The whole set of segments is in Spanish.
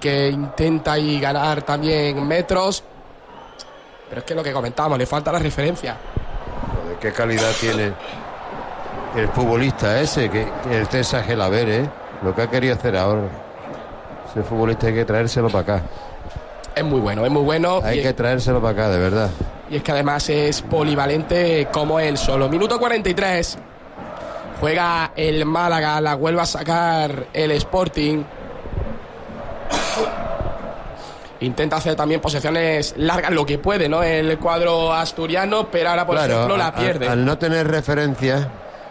que intenta ahí ganar también metros. Pero es que lo que comentábamos, le falta la referencia. Joder, qué calidad tiene el futbolista ese, que el César Gelabert, lo que ha querido hacer ahora. Ese futbolista hay que traérselo para acá. Es muy bueno. Hay que traérselo para acá, de verdad. Y es que además es polivalente como él solo. Minuto 43. Juega el Málaga, la vuelve a sacar el Sporting. Intenta hacer también posesiones largas, lo que puede, ¿no? El cuadro asturiano, pero ahora, por ejemplo, la pierde. Al no tener referencia,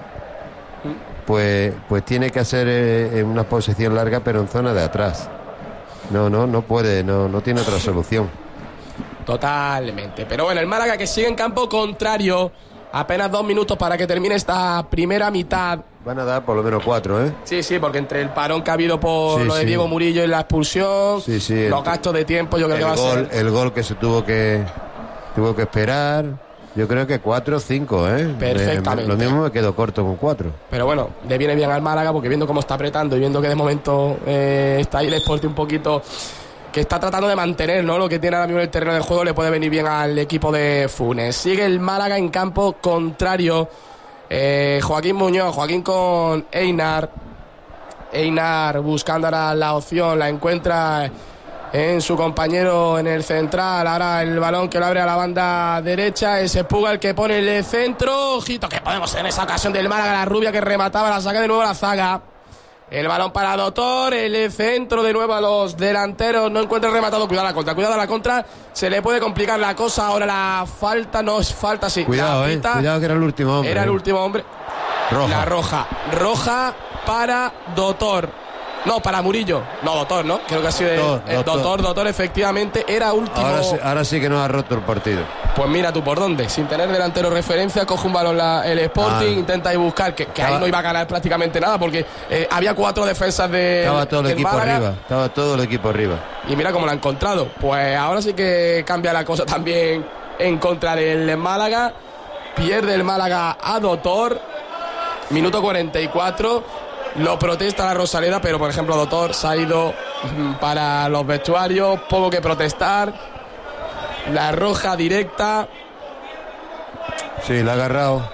pues tiene que hacer una posesión larga, pero en zona de atrás. No puede, no tiene otra solución. Totalmente. Pero bueno, el Málaga que sigue en campo contrario. Apenas 2 minutos para que termine esta primera mitad. Van a dar por lo menos 4, ¿eh? Sí, porque entre el parón que ha habido por lo de Diego Murillo y la expulsión, los gastos de tiempo, yo creo que va a ser... El gol que se tuvo que esperar, yo creo que 4 o 5, ¿eh? Perfectamente. Lo mismo me quedo corto con 4. Pero bueno, le viene bien al Málaga porque viendo cómo está apretando y viendo que de momento está ahí el Sporting un poquito... que está tratando de mantener, ¿no?, lo que tiene ahora mismo en el terreno de juego, le puede venir bien al equipo de Funes. Sigue el Málaga en campo contrario. Joaquín Muñoz, Joaquín con Einar buscando ahora la opción, la encuentra en su compañero en el central. Ahora el balón que lo abre a la banda derecha, ese Puga el que pone el centro. Ojito que podemos tener esa ocasión del Málaga, la rubia que remataba, la saca de nuevo la zaga. El balón para Doctor, el centro de nuevo a los delanteros, no encuentra el rematado, cuidado a la contra, se le puede complicar la cosa, ahora la falta, no es falta, sí. Cuidado, cuidado que era el último hombre. Era el último hombre. Roja. La roja para Doctor. No, para Murillo. No, Doctor, ¿no? Creo que ha sido Doctor, efectivamente, era último. Ahora sí que nos ha roto el partido. Pues mira tú por dónde, sin tener delantero referencia, coge un balón el Sporting, intenta ahí buscar, que ahí no iba a ganar prácticamente nada, porque había 4 defensas de... Estaba todo el equipo arriba. Y mira cómo lo ha encontrado. Pues ahora sí que cambia la cosa también en contra del Málaga. Pierde el Málaga a Doctor. Minuto 44. Lo protesta la Rosaleda, pero por ejemplo Doctor se ha ido para los vestuarios, poco que protestar. La roja directa. Sí, la ha agarrado.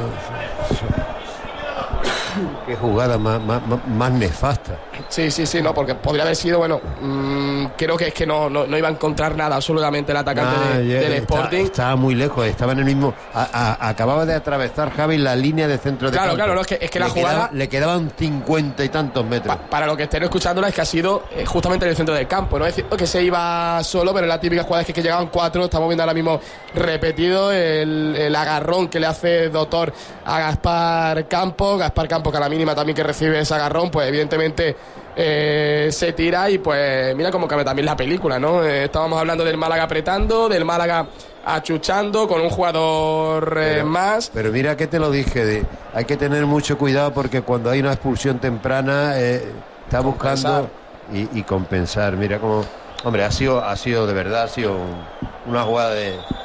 Qué jugada más nefasta. Sí, no, porque podría haber sido, creo que es que no iba a encontrar nada absolutamente el atacante del Sporting. Estaba muy lejos, estaba en el mismo... acababa de atravesar Javi la línea de centro de campo. Claro, es que la jugada... le quedaban 50 y tantos metros. Para lo que estén escuchándola es que ha sido justamente en el centro del campo, no es decir que se iba solo, pero la típica jugada es que llegaban 4, estamos viendo ahora mismo repetido el agarrón que le hace Doctor a Gaspar Campo, que a la mínima también que recibe ese agarrón, pues evidentemente se tira y pues mira cómo cambia también la película, ¿no? Estábamos hablando del Málaga apretando, del Málaga achuchando con un jugador más. Pero mira que te lo dije, hay que tener mucho cuidado porque cuando hay una expulsión temprana está buscando y compensar. Mira cómo, hombre, ha sido de verdad, ha sido una jugada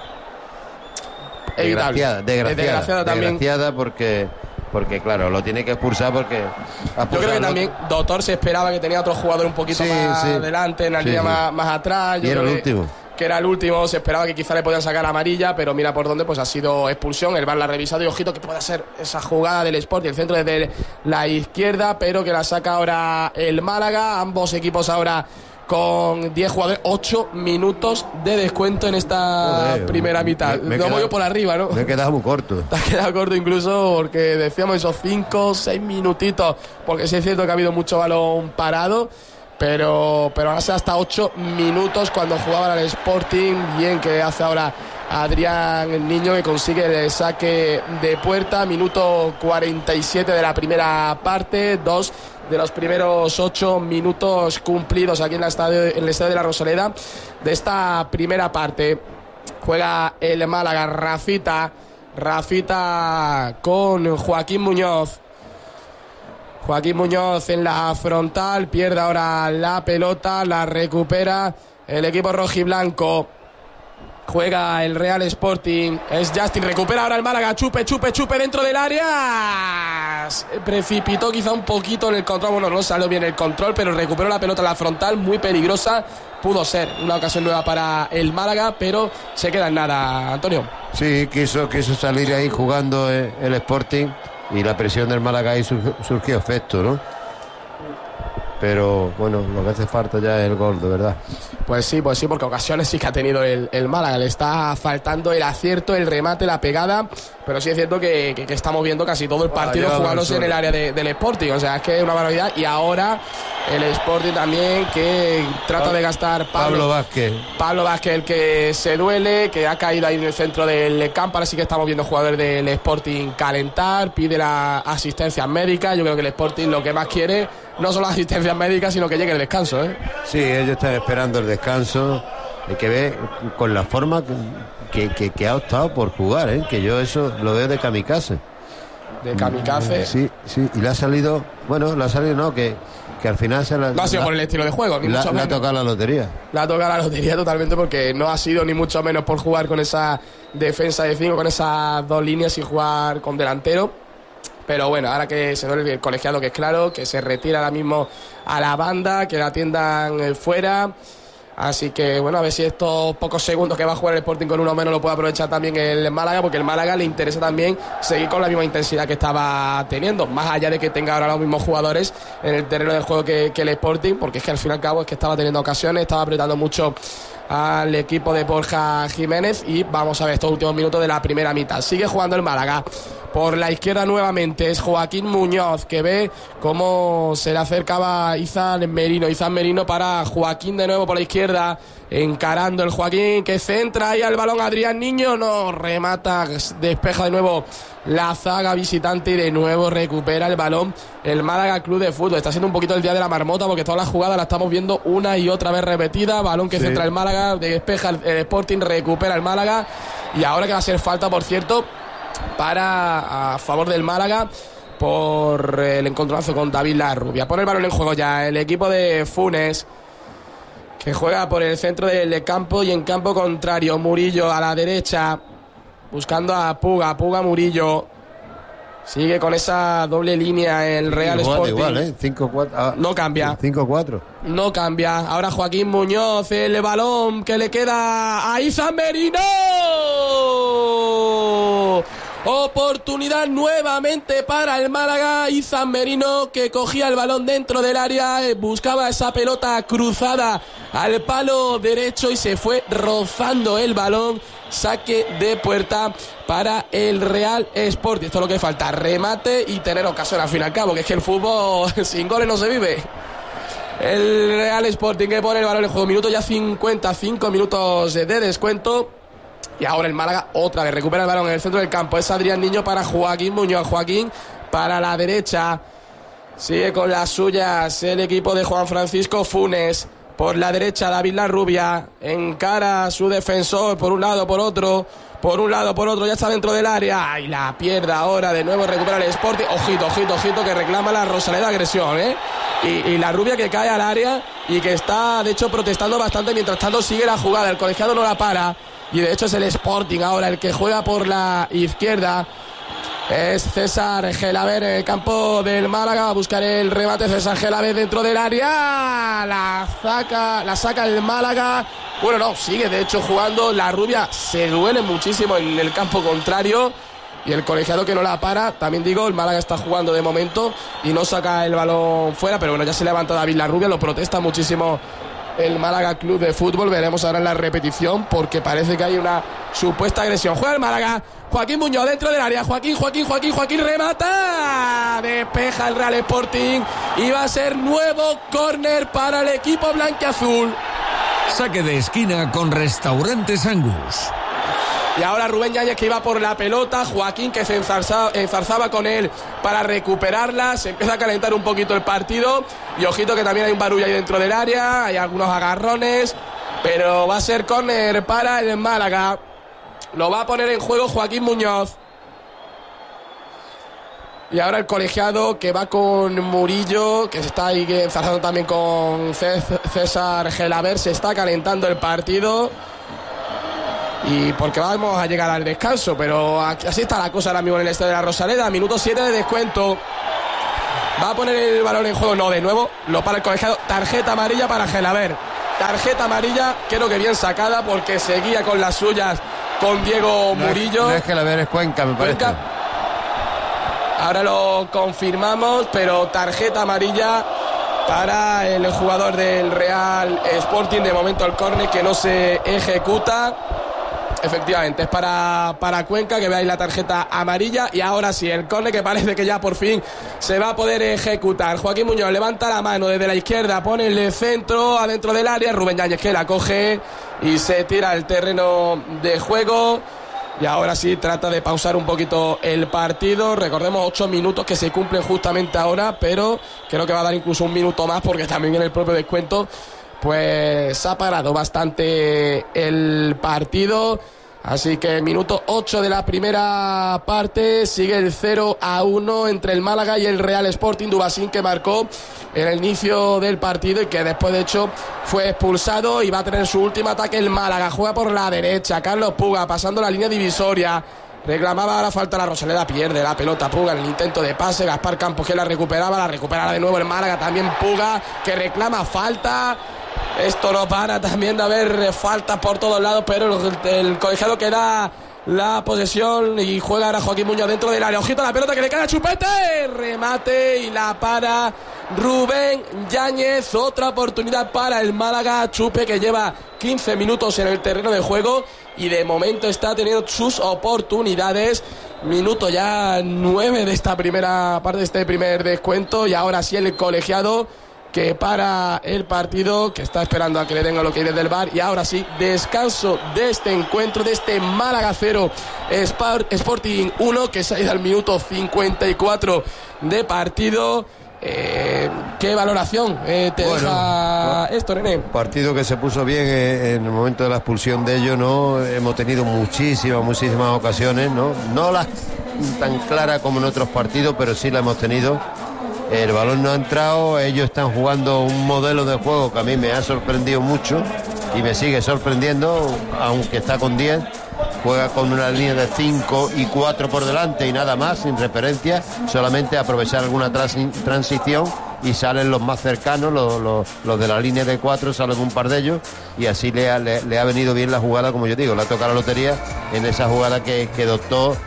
desgraciada porque claro, lo tiene que expulsar porque... Yo creo que también Doctor se esperaba que tenía otro jugador un poquito más adelante, en la línea más atrás. Y era el último. Que era el último, se esperaba que quizá le podían sacar amarilla, pero mira por dónde, pues ha sido expulsión. El VAR la ha revisado y ojito que pueda ser esa jugada del Sporting, el centro desde la izquierda, pero que la saca ahora el Málaga. Ambos equipos ahora con 10 jugadores, 8 minutos de descuento en esta primera mitad. Me he ido por arriba, ¿no? Me he quedado muy corto. Te has quedado corto incluso porque decíamos esos 5, 6 minutitos, porque sí es cierto que ha habido mucho balón parado, pero ahora se hasta 8 minutos cuando jugaban al Sporting. Bien que hace ahora Adrián el Niño, que consigue el saque de puerta. Minuto 47 de la primera parte, 2 de los primeros 8 minutos cumplidos aquí en el estadio de la Rosaleda de esta primera parte. Juega el Málaga, Rafita con Joaquín Muñoz en la frontal, pierde ahora la pelota, la recupera el equipo rojiblanco. juega el Real Sporting. Es Justin, recupera ahora el Málaga. Chupe dentro del área. Se precipitó quizá un poquito en el control. Bueno, no salió bien el control, pero recuperó la pelota en la frontal. Muy peligrosa. Pudo ser una ocasión nueva para el Málaga, pero se queda en nada, Antonio. Sí, quiso salir ahí jugando el Sporting y la presión del Málaga ahí surgió efecto, ¿no? Pero bueno, lo que hace falta ya es el gol, de verdad. Pues sí, porque ocasiones sí que ha tenido el Málaga. Le está faltando el acierto, el remate, la pegada. Pero sí es cierto que estamos viendo casi todo el partido jugándose en el área del Sporting. O sea, es que es una barbaridad. Y ahora el Sporting también, que trata de gastar Pablo Vázquez, el que se duele, que ha caído ahí en el centro del campo. Ahora sí que estamos viendo jugadores del Sporting calentar, pide la asistencia médica. Yo creo que el Sporting lo que más quiere no son las asistencias médicas, sino que llegue el descanso, ¿eh? Sí, ellos están esperando el descanso. Hay que ver con la forma que ha optado por jugar, ¿eh? Que yo eso lo veo de kamikaze. De kamikaze. Sí, y le ha salido, no, que al final no ha sido por el estilo de juego, ni mucho menos. Le ha tocado la lotería. Le ha tocado la lotería totalmente, porque no ha sido ni mucho menos por jugar con esa defensa de 5, con esas dos líneas y jugar con delantero. Pero bueno, ahora que se duele el colegiado, que es claro, que se retira ahora mismo a la banda, que la atiendan fuera. Así que bueno, a ver si estos pocos segundos que va a jugar el Sporting con uno menos lo puede aprovechar también el Málaga, porque el Málaga le interesa también seguir con la misma intensidad que estaba teniendo, más allá de que tenga ahora los mismos jugadores en el terreno del juego que el Sporting, porque es que al fin y al cabo es que estaba teniendo ocasiones, estaba apretando mucho al equipo de Borja Jiménez. Y vamos a ver estos últimos minutos de la primera mitad. Sigue jugando el Málaga. Por la izquierda nuevamente es Joaquín Muñoz, que ve cómo se le acercaba Izan Merino para Joaquín de nuevo por la izquierda, encarando el Joaquín, que centra ahí al balón Adrián Niño, no remata, despeja de nuevo la zaga visitante y de nuevo recupera el balón el Málaga Club de Fútbol. Está siendo un poquito el día de la marmota, porque todas las jugadas las estamos viendo una y otra vez repetida. Balón que centra el Málaga, despeja el Sporting, recupera el Málaga, y ahora que va a ser falta, por cierto, a favor del Málaga por el encontronazo con David Larrubia. Pone el balón en juego ya el equipo de Funes, que juega por el centro del campo y en campo contrario. Murillo a la derecha buscando a Puga Murillo. Sigue con esa doble línea el Real Sporting. Igual, 5-4. No cambia. 5-4. No cambia. Ahora Joaquín Muñoz, el balón que le queda a Izan Merino. Oportunidad nuevamente para el Málaga. Izan Merino, que cogía el balón dentro del área, buscaba esa pelota cruzada al palo derecho y se fue rozando el balón. Saque de puerta para el Real Sporting. Esto es lo que falta, remate y tener ocasión al fin y al cabo, que es que el fútbol sin goles no se vive. El Real Sporting que pone el balón en juego, minuto ya 55 minutos de descuento. Y ahora el Málaga otra vez recupera el balón en el centro del campo. Es Adrián Niño para Joaquín Muñoz. Joaquín para la derecha. Sigue con las suyas el equipo de Juan Francisco Funes. Por la derecha David Larrubia. Encara a su defensor por un lado, por otro. Por un lado, por otro. Ya está dentro del área. Y la pierde ahora. De nuevo recupera el Sporting. Ojito, que reclama la Rosaleda agresión, ¿eh? Y Larrubia, que cae al área y que está, de hecho, protestando bastante. Mientras tanto sigue la jugada. El colegiado no la para. Y de hecho es el Sporting ahora el que juega por la izquierda. Es César Gelaber en el campo del Málaga. Va a buscar el remate César Gelaber dentro del área. La saca el Málaga. Bueno, no, sigue de hecho jugando. Larrubia se duele muchísimo en el campo contrario. Y el colegiado que no la para. También digo, el Málaga está jugando de momento y no saca el balón fuera. Pero bueno, ya se levanta David Larrubia. Lo protesta muchísimo el Málaga Club de Fútbol. Veremos ahora en la repetición, porque parece que hay una supuesta agresión. Juega el Málaga. Joaquín Muñoz dentro del área. Joaquín remata. Despeja el Real Sporting. Y va a ser nuevo córner para el equipo blanquiazul. Saque de esquina con Restaurantes Angus. Y ahora Rubén Yáñez, que iba por la pelota. Joaquín, que se enzarzaba con él para recuperarla. Se empieza a calentar un poquito el partido. Y ojito que también hay un barullo ahí dentro del área. Hay algunos agarrones. Pero va a ser córner para el Málaga. Lo va a poner en juego Joaquín Muñoz. Y ahora el colegiado, que va con Murillo, que se está ahí enzarzando también con César Gelaber. Se está calentando el partido. y porque vamos a llegar al descanso, pero así está la cosa ahora mismo en el estadio de la Rosaleda. Minuto 7 de descuento. Va a poner el balón en juego, no, de nuevo, lo para el colegiado. Tarjeta amarilla para Gelaber. Tarjeta amarilla, creo que bien sacada, porque seguía con las suyas con Diego Murillo. No es Gelaber, es Cuenca, me parece. Cuenca. Ahora lo confirmamos, pero tarjeta amarilla para el jugador del Real Sporting. De momento el córner que no se ejecuta. Efectivamente, es para Cuenca, que veáis la tarjeta amarilla. Y ahora sí, el córner que parece que ya por fin se va a poder ejecutar. Joaquín Muñoz levanta la mano desde la izquierda, pone el centro adentro del área. Rubén Yáñez que la coge y se tira al terreno de juego. Y ahora sí trata de pausar un poquito el partido. Recordemos 8 minutos que se cumplen justamente ahora, pero creo que va a dar incluso un minuto más, porque también en el propio descuento pues ha parado bastante el partido. Así que minuto 8 de la primera parte, sigue el 0-1 entre el Málaga y el Real Sporting. Dubasín, que marcó en el inicio del partido y que después de hecho fue expulsado, y va a tener su último ataque el Málaga. Juega por la derecha, Carlos Puga pasando la línea divisoria. Reclamaba la falta la Rosaleda, pierde la pelota Puga en el intento de pase. Gaspar Campos que la recupera de nuevo el Málaga. También Puga que reclama falta. Esto no para también de haber faltas por todos lados, pero el colegiado que da la posesión y juega ahora Joaquín Muñoz dentro del área. Ojito a la pelota que le cae a Chupete, remate y la para Rubén Yáñez. Otra oportunidad para el Málaga. Chupe, que lleva 15 minutos en el terreno de juego y de momento está teniendo sus oportunidades. Minuto ya 9 de esta primera parte, de este primer descuento, y ahora sí el colegiado que para el partido, que está esperando a que le den lo que hay desde el VAR. Y ahora sí, descanso de este encuentro, de este Málaga 0 Sporting 1, que se ha ido al minuto 54 de partido. ¿Qué valoración te deja esto, René? Partido que se puso bien en el momento de la expulsión de ellos, ¿no? Hemos tenido muchísimas ocasiones, no las tan claras como en otros partidos, pero sí las hemos tenido. El balón no ha entrado, ellos están jugando un modelo de juego que a mí me ha sorprendido mucho y me sigue sorprendiendo, aunque está con 10. Juega con una línea de 5 y 4 por delante y nada más, sin referencia, solamente aprovechar alguna transición y salen los más cercanos, los de la línea de 4, salen un par de ellos, y así le ha venido bien la jugada, como yo digo, le ha tocado la lotería en esa jugada que Doctor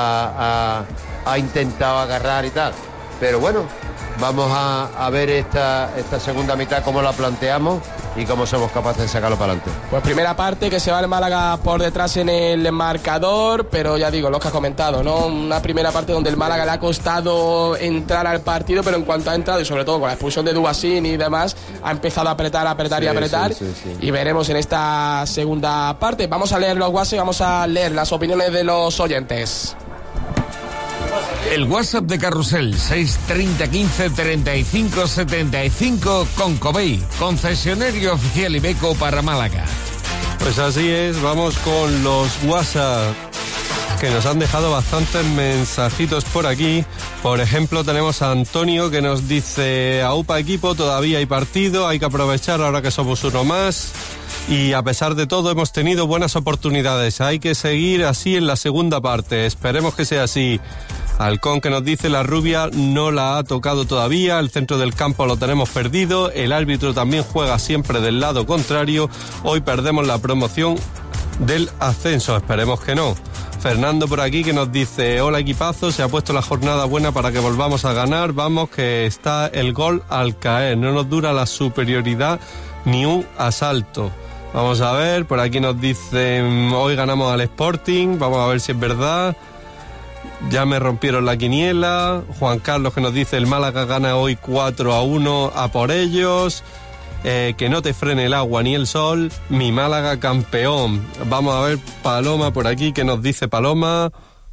ha intentado agarrar y tal. Pero bueno, vamos a ver esta segunda mitad, cómo la planteamos y cómo somos capaces de sacarlo para adelante. Pues primera parte que se va el Málaga por detrás en el marcador, pero ya digo, lo que has comentado, ¿no? Una primera parte donde el Málaga le ha costado entrar al partido, pero en cuanto ha entrado, y sobre todo con la expulsión de Dubasín y demás, ha empezado a apretar y apretar. Sí. Y veremos en esta segunda parte. Vamos a leer los WhatsApp y vamos a leer las opiniones de los oyentes. El WhatsApp de Carrusel 630 15 35 75 con Covey, concesionario oficial Iveco para Málaga. Pues así es, vamos con los WhatsApp, que nos han dejado bastantes mensajitos por aquí. Por ejemplo, tenemos a Antonio, que nos dice: aupa equipo, todavía hay partido, hay que aprovechar ahora que somos uno más. Y a pesar de todo hemos tenido buenas oportunidades, hay que seguir así en la segunda parte, esperemos que sea así. Halcón, que nos dice: la rubia no la ha tocado todavía, el centro del campo lo tenemos perdido, el árbitro también juega siempre del lado contrario, hoy perdemos la promoción del ascenso, esperemos que no. Fernando por aquí, que nos dice: hola equipazo, se ha puesto la jornada buena para que volvamos a ganar, vamos que está el gol al caer, no nos dura la superioridad ni un asalto. Vamos a ver, por aquí nos dicen: hoy ganamos al Sporting, vamos a ver si es verdad. Ya me rompieron la quiniela. Juan Carlos, que nos dice: el Málaga gana hoy 4-1 a por ellos. Que no te frene el agua ni el sol. Mi Málaga campeón. Vamos a ver Paloma por aquí, que nos dice Paloma.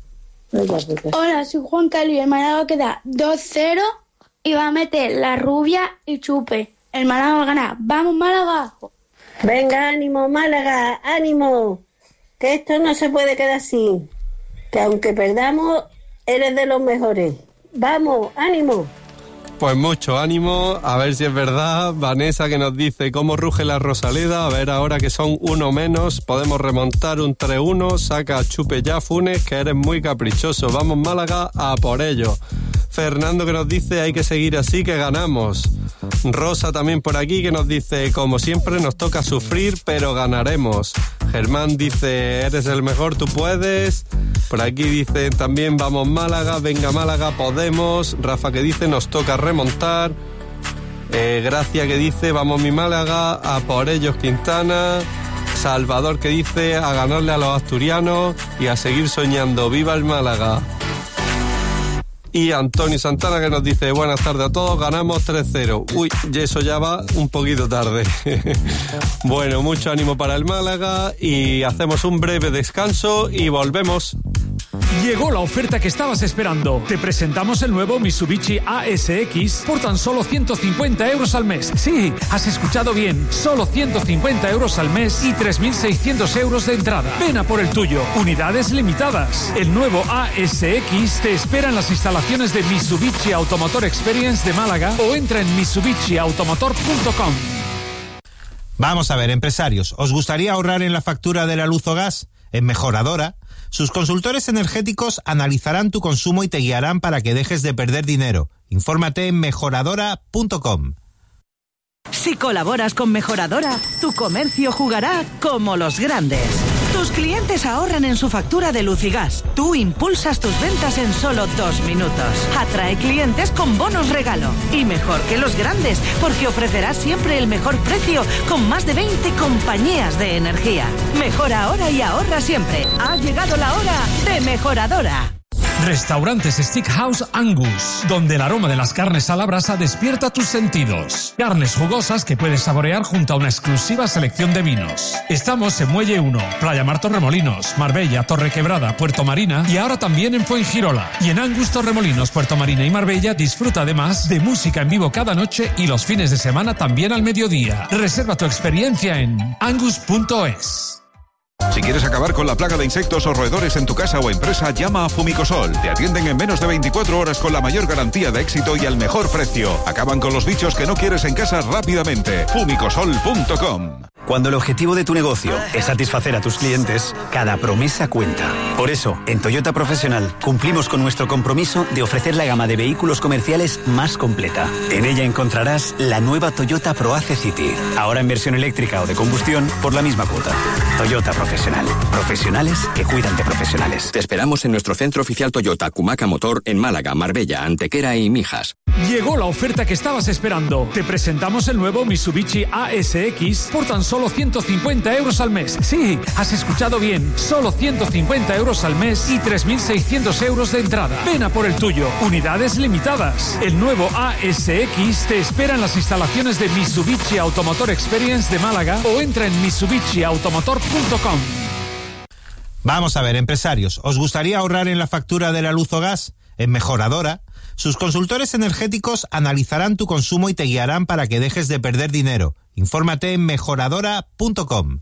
Hola, soy Juan Carlos y el Málaga queda 2-0 y va a meter la rubia y Chupe. El Málaga va a ganar. ¡Vamos, Málaga! Venga, ánimo, Málaga, ánimo. Que esto no se puede quedar así. Que aunque perdamos, eres de los mejores. Vamos, ánimo. Pues mucho ánimo, a ver si es verdad. Vanessa que nos dice cómo ruge la Rosaleda, a ver ahora que son uno menos, podemos remontar un 3-1, saca a Chupe ya Funes, que eres muy caprichoso, vamos Málaga a por ello. Fernando que nos dice hay que seguir así que ganamos. Rosa también por aquí que nos dice como siempre nos toca sufrir pero ganaremos. Germán dice eres el mejor, tú puedes. Por aquí dice también vamos Málaga, venga Málaga, podemos. Rafa que dice nos toca remontar. Gracia que dice vamos mi Málaga, a por ellos Quintana. Salvador que dice a ganarle a los asturianos y a seguir soñando, viva el Málaga. Y Antonio Santana que nos dice buenas tardes a todos, ganamos 3-0. Uy, y eso ya va un poquito tarde. Bueno, mucho ánimo para el Málaga y hacemos un breve descanso y volvemos. Llegó la oferta que estabas esperando. Te presentamos el nuevo Mitsubishi ASX por tan solo 150 euros al mes. Sí, has escuchado bien. Solo 150 euros al mes y 3.600 euros de entrada. Ven a por el tuyo. Unidades limitadas. El nuevo ASX te espera en las instalaciones de Mitsubishi Automotor Experience de Málaga o entra en mitsubishiautomotor.com. Vamos a ver, empresarios, ¿os gustaría ahorrar en la factura de la luz o gas? En Mejoradora, sus consultores energéticos analizarán tu consumo y te guiarán para que dejes de perder dinero. Infórmate en mejoradora.com. Si colaboras con Mejoradora, tu comercio jugará como los grandes. Tus clientes ahorran en su factura de luz y gas. Tú impulsas tus ventas en solo 2 minutos. Atrae clientes con bonos regalo. Y mejor que los grandes, porque ofrecerás siempre el mejor precio con más de 20 compañías de energía. Mejora ahora y ahorra siempre. Ha llegado la hora de Mejoradora. Restaurantes Steakhouse Angus, donde el aroma de las carnes a la brasa despierta tus sentidos. Carnes jugosas que puedes saborear junto a una exclusiva selección de vinos. Estamos en Muelle 1, Playa Mar Torremolinos, Marbella, Torrequebrada, Puerto Marina y ahora también en Fuengirola. Y en Angus Torremolinos, Puerto Marina y Marbella disfruta además de música en vivo cada noche y los fines de semana también al mediodía. Reserva tu experiencia en angus.es. Si quieres acabar con la plaga de insectos o roedores en tu casa o empresa, llama a Fumicosol. Te atienden en menos de 24 horas con la mayor garantía de éxito y al mejor precio. Acaban con los bichos que no quieres en casa rápidamente. Fumicosol.com. Cuando el objetivo de tu negocio es satisfacer a tus clientes, cada promesa cuenta. Por eso, en Toyota Profesional cumplimos con nuestro compromiso de ofrecer la gama de vehículos comerciales más completa. En ella encontrarás la nueva Toyota ProAce City, ahora en versión eléctrica o de combustión por la misma cuota. Toyota Profesional. Profesionales que cuidan de profesionales. Te esperamos en nuestro centro oficial Toyota Cumaca Motor en Málaga, Marbella, Antequera y Mijas. Llegó la oferta que estabas esperando. Te presentamos el nuevo Mitsubishi ASX por tan solo 150 euros al mes. Sí, has escuchado bien. Solo 150 euros al mes y 3.600 euros de entrada. Ven a por el tuyo. Unidades limitadas. El nuevo ASX te espera en las instalaciones de Mitsubishi Automotor Experience de Málaga o entra en mitsubishiautomotor.com. Vamos a ver, empresarios, ¿os gustaría ahorrar en la factura de la luz o gas? En Mejoradora, sus consultores energéticos analizarán tu consumo y te guiarán para que dejes de perder dinero. Infórmate en mejoradora.com.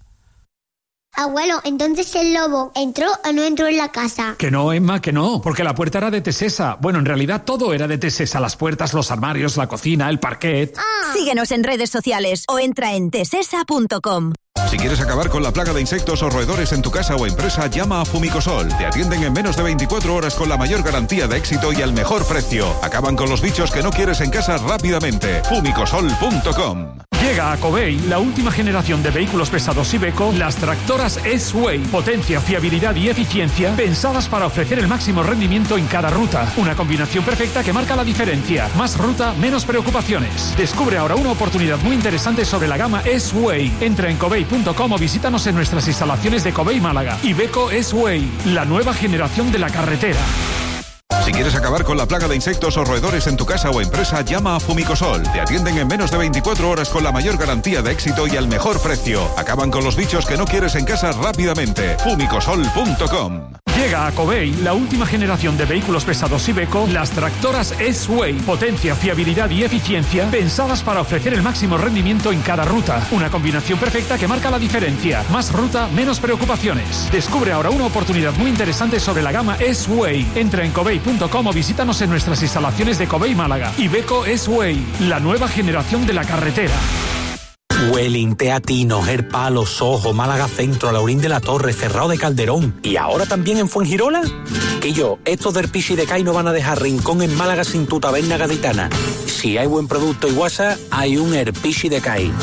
Abuelo, entonces el lobo ¿entró o no entró en la casa? Que no, Emma, que no, porque la puerta era de Tesesa. Bueno, en realidad todo era de Tesesa, las puertas, los armarios, la cocina, el parquet. Síguenos en redes sociales o entra en tesesa.com. Si quieres acabar con la plaga de insectos o roedores en tu casa o empresa, llama a Fumicosol. Te atienden en menos de 24 horas con la mayor garantía de éxito y al mejor precio. Acaban con los bichos que no quieres en casa rápidamente. Fumicosol.com. Llega a Covey la última generación de vehículos pesados Iveco, las tractoras S-Way. Potencia, fiabilidad y eficiencia pensadas para ofrecer el máximo rendimiento en cada ruta. Una combinación perfecta que marca la diferencia. Más ruta, menos preocupaciones. Descubre ahora una oportunidad muy interesante sobre la gama S-Way. Entra en covey.com o visítanos en nuestras instalaciones de Covey Málaga. Iveco S-Way, la nueva generación de la carretera. Si quieres acabar con la plaga de insectos o roedores en tu casa o empresa, llama a Fumicosol. Te atienden en menos de 24 horas con la mayor garantía de éxito y al mejor precio. Acaban con los bichos que no quieres en casa rápidamente. Fumicosol.com. Llega a Covey la última generación de vehículos pesados Iveco, las tractoras S-Way. Potencia, fiabilidad y eficiencia pensadas para ofrecer el máximo rendimiento en cada ruta. Una combinación perfecta que marca la diferencia. Más ruta, menos preocupaciones. Descubre ahora una oportunidad muy interesante sobre la gama S-Way. Entra en covey.com toyotapro.com o visítanos en nuestras instalaciones de Covey, Málaga. Iveco S-Way, la nueva generación de la carretera. Welling, Teatino, Gerpalo, Sojo, Málaga Centro, Laurín de la Torre, Cerrado de Calderón y ahora también en Fuengirola. Que yo, estos del Pichi de Cai no van a dejar rincón en Málaga sin tu taberna gaditana. Si hay buen producto y guasa, hay un Herpichi de Cai.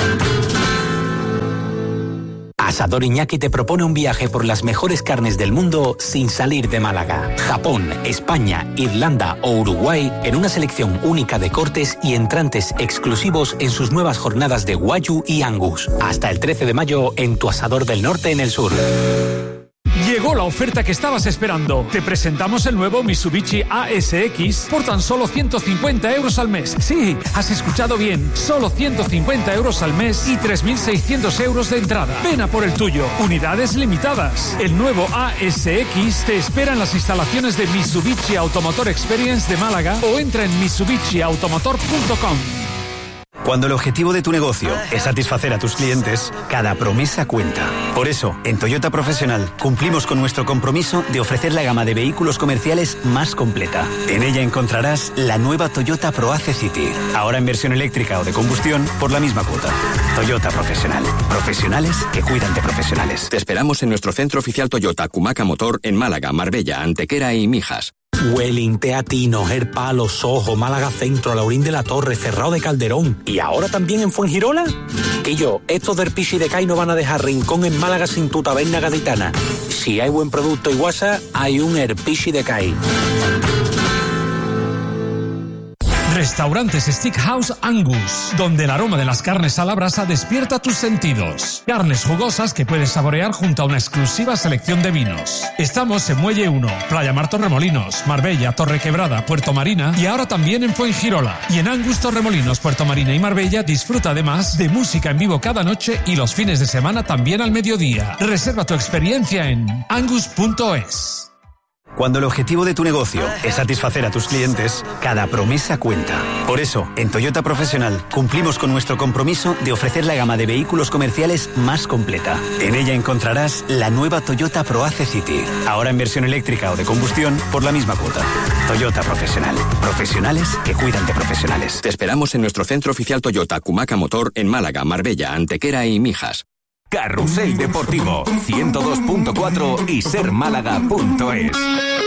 Asador Iñaki te propone un viaje por las mejores carnes del mundo sin salir de Málaga. Japón, España, Irlanda o Uruguay en una selección única de cortes y entrantes exclusivos en sus nuevas jornadas de Wagyu y Angus. Hasta el 13 de mayo en tu Asador del Norte en el sur. Llegó la oferta que estabas esperando. Te presentamos el nuevo Mitsubishi ASX por tan solo 150 euros al mes. Sí, has escuchado bien. Solo 150 euros al mes y 3.600 euros de entrada. Ven a por el tuyo. Unidades limitadas. El nuevo ASX te espera en las instalaciones de Mitsubishi Automotor Experience de Málaga o entra en mitsubishiautomotor.com. Cuando el objetivo de tu negocio es satisfacer a tus clientes, cada promesa cuenta. Por eso, en Toyota Profesional cumplimos con nuestro compromiso de ofrecer la gama de vehículos comerciales más completa. En ella encontrarás la nueva Toyota ProAce City, ahora en versión eléctrica o de combustión por la misma cuota. Toyota Profesional. Profesionales que cuidan de profesionales. Te esperamos en nuestro centro oficial Toyota Cumaca Motor en Málaga, Marbella, Antequera y Mijas. Welling, Teatino, Gerpalo, Sojo, Málaga Centro, Laurín de la Torre, Cerrado de Calderón y ahora también en Fuengirola. Que yo, estos del Pichi de Cai no van a dejar rincón en Málaga sin tu taberna gaditana. Si hay buen producto y guasa, hay un Herpichi de Cai. Restaurantes Steakhouse Angus, donde el aroma de las carnes a la brasa despierta tus sentidos. Carnes jugosas que puedes saborear junto a una exclusiva selección de vinos. Estamos en Muelle 1, Playa Mar Torremolinos, Marbella, Torrequebrada, Puerto Marina y ahora también en Fuengirola. Y en Angus Torremolinos, Puerto Marina y Marbella disfruta además de música en vivo cada noche y los fines de semana también al mediodía. Reserva tu experiencia en angus.es. Cuando el objetivo de tu negocio es satisfacer a tus clientes, cada promesa cuenta. Por eso, en Toyota Profesional cumplimos con nuestro compromiso de ofrecer la gama de vehículos comerciales más completa. En ella encontrarás la nueva Toyota ProAce City, ahora en versión eléctrica o de combustión por la misma cuota. Toyota Profesional. Profesionales que cuidan de profesionales. Te esperamos en nuestro centro oficial Toyota Cumaca Motor en Málaga, Marbella, Antequera y Mijas. Carrusel Deportivo 102.4 y sermálaga.es.